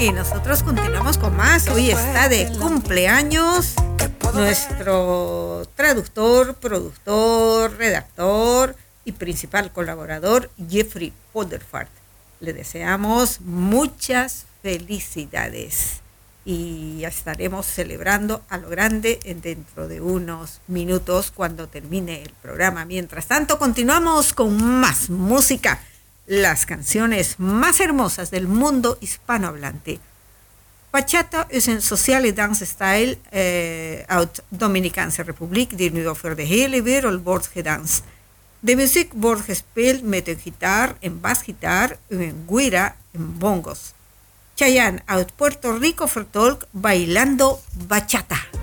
Y nosotros continuamos con más. Hoy está de cumpleaños nuestro traductor, productor, redactor y principal colaborador, Jeffrey Poderfart. Le deseamos muchas felicidades y estaremos celebrando a lo grande dentro de unos minutos cuando termine el programa. Mientras tanto, continuamos con más música. Las canciones más hermosas del mundo hispanohablante. Bachata is een sociale dansstijl uit Dominicaanse Republiek die nu over de hele wereld wordt gedanst. De muziek wordt gespeeld met een gitaar, een basgitaar, een guira en bongos. Chayanne uit Puerto Rico vertolkt Bailando Bachata.